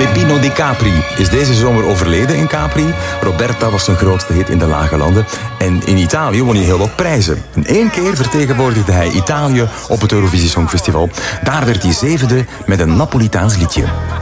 Peppino Di Capri is deze zomer overleden in Capri. Roberta was zijn grootste hit in de lage landen. En in Italië won hij heel wat prijzen. En 1 keer vertegenwoordigde hij Italië op het Eurovisie Songfestival. Daar werd hij 7e met een Napolitaans liedje.